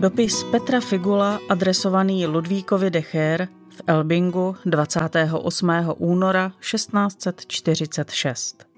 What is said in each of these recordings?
Dopis Petra Figula adresovaný Ludvíkovi de Geer v Elbingu 28. února 1646.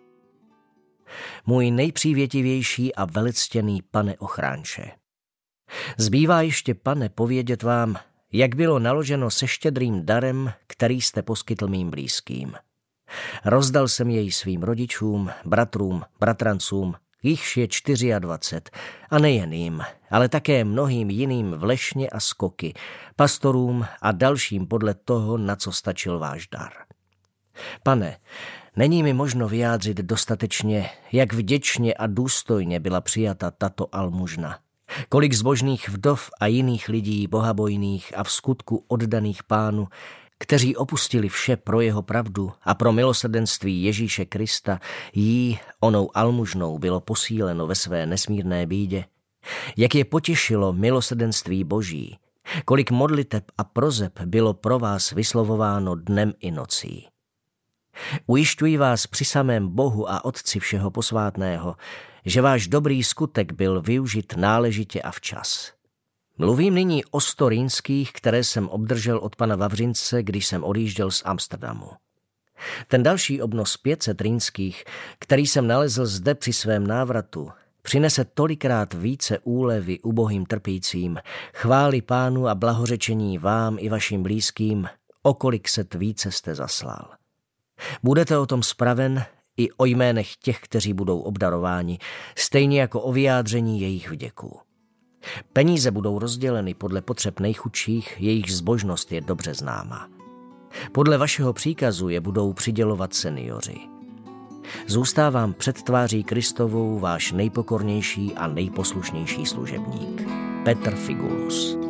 Můj nejpřívětivější a velectěný pane ochránče. Zbývá ještě, pane, povědět vám, jak bylo naloženo se štědrým darem, který jste poskytl mým blízkým. Rozdal jsem jej svým rodičům, bratrům, bratrancům, jichž je 24, a nejen jim, ale také mnohým jiným v Lešně a Skoky, pastorům a dalším podle toho, na co stačil váš dar. Pane, není mi možno vyjádřit dostatečně, jak vděčně a důstojně byla přijata tato almužna. Kolik zbožných vdov a jiných lidí bohabojných a v skutku oddaných Pánu, kteří opustili vše pro jeho pravdu a pro milosrdenství Ježíše Krista, jí onou almužnou bylo posíleno ve své nesmírné bídě. Jak je potěšilo milosrdenství Boží, kolik modliteb a prozeb bylo pro vás vyslovováno dnem i nocí. Ujišťuji vás při samém Bohu a Otci všeho posvátného, že váš dobrý skutek byl využit náležitě a včas. Mluvím nyní o 100 rýnských, které jsem obdržel od pana Vavřince, když jsem odjížděl z Amsterdamu. Ten další obnos 500 rýnských, který jsem nalezl zde při svém návratu, přinese tolikrát více úlevy ubohým trpícím, chvály Pánu a blahořečení vám i vašim blízkým, o kolik set více jste zaslal. Budete o tom spraven i o jménech těch, kteří budou obdarováni, stejně jako o vyjádření jejich vděku. Peníze budou rozděleny podle potřeb nejchudších, jejich zbožnost je dobře známa. Podle vašeho příkazu je budou přidělovat seniori. Zůstávám před tváří Kristovou váš nejpokornější a nejposlušnější služebník, Petr Figulus.